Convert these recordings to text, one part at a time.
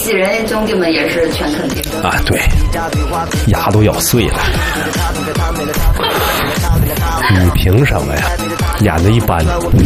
喜人兄弟们也是全肯定的啊，对，牙都咬碎了。你凭什么呀？演的一般。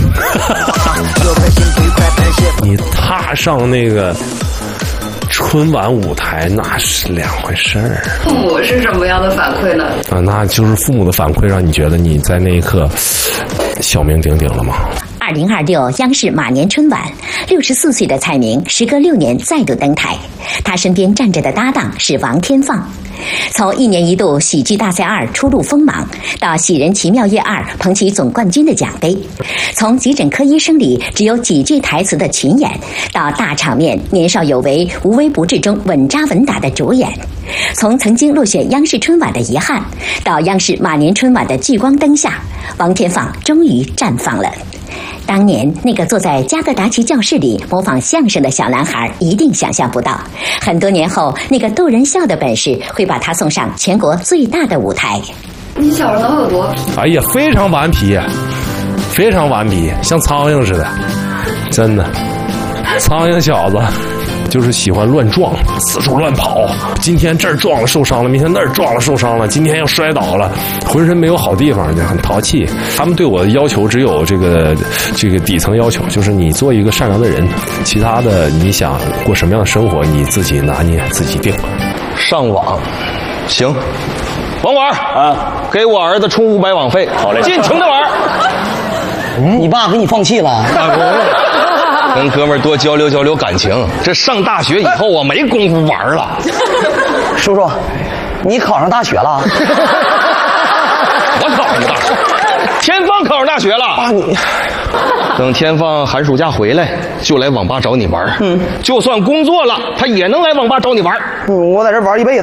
你踏上那个春晚舞台那是两回事儿。 父母是什么样的反馈呢？ 啊，那就是父母的反馈让你觉得你在那一刻小名鼎鼎了吗 ？2026央视马年春晚，64岁的蔡明时隔6年再度登台，他身边站着的搭档是王天放。从1年1度喜剧大赛2初露锋芒，到喜人奇妙夜2捧起总冠军的奖杯，从急诊科医生里只有几句台词的群演，到大场面年少有为无微不至中稳扎稳打的主演，从曾经落选央视春晚的遗憾，到央视马年春晚的聚光灯下，王天放终于绽放了。当年那个坐在加格达奇教室里模仿相声的小男孩一定想象不到，很多年后那个逗人笑的本事会把他送上全国最大的舞台。 你小时候能有多皮？ 哎呀，非常顽皮，非常顽皮，像苍蝇似的，真的，苍蝇小子。就是喜欢乱撞，四处乱跑。今天这儿撞了受伤了，明天那儿撞了受伤了，今天又摔倒了，浑身没有好地方，就很淘气。他们对我的要求只有这个底层要求，就是你做一个善良的人，其他的你想过什么样的生活，你自己拿捏，自己定。 上网，行。网管啊，给我儿子充500网费。好嘞，尽情的玩。 你爸给你放弃了？ 跟哥们儿多交流交流感情。这上大学以后我没工夫玩了。 叔叔，你考上大学了？ 我考上大学，天放考上大学了。 爸你， 等天放寒暑假回来，就来网吧找你玩。就算工作了，他也能来网吧找你玩。 我在这玩一辈子。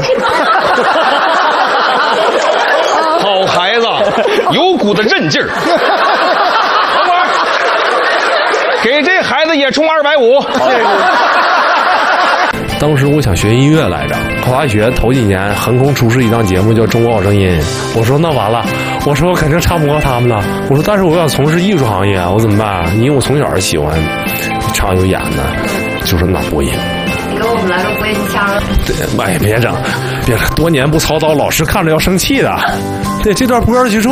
好孩子，有股子韧劲儿。给这孩子也充250。 当时我想学音乐来着，考大学头几年横空出世一档节目叫《中国好声音》，我说那完了，我说我肯定唱不过他们了，我说但是我要从事艺术行业，我怎么办？因为我从小就喜欢唱有演的，就说那播音。 你给我们来个播音腔。 对，哎，别整，多年不操刀，老师看着要生气的。对，这段播出去之后。